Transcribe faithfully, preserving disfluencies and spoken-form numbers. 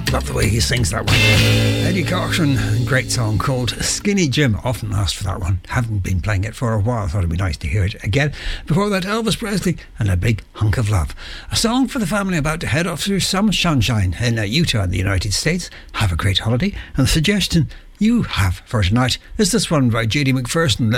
Love the way he sings that one. Eddie Cochran, great song called Skinny Jim. Often asked for that one. Haven't been playing it for a while. Thought it'd be nice to hear it again. Before that, Elvis Presley and A Big Hunk of Love. A song for the family about to head off through some sunshine in uh, Utah in the United States. Have a great holiday. And the suggestion you have for tonight is this one by J D McPherson.